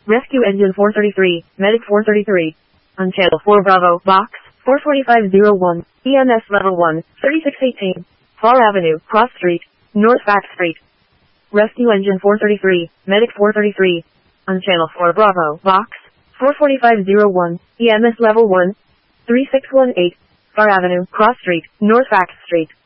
Rescue Engine 433, Medic 433. On Channel 4 Bravo, Box 44501, EMS Level 1, 3618. Far Avenue, Cross Street, North Fact Street. Rescue Engine 433, Medic 433. On Channel 4 Bravo, Box 44501, EMS Level 1, 3618. Far Avenue, Cross Street, North Fact Street.